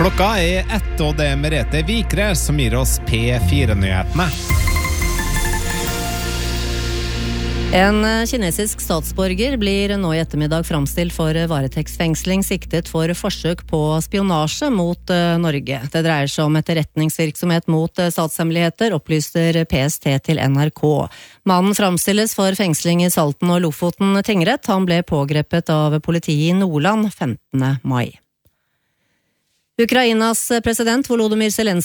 Klokka 1, og det Merete Vikre som gir oss P4-nyhetene. En kinesisk statsborger blir nå I ettermiddag framstilt for varetektsfengsling siktet for forsøk på spionasje mot Norge. Det dreier seg om etterretningsvirksomhet mot statshemmeligheter, opplyser PST til NRK. Mannen framstilles for fengsling I Salten og Lofoten tingrett. Han ble pågrepet av politiet I Nordland 15. mai. Ukrainas president Volodymyr Zelenskyj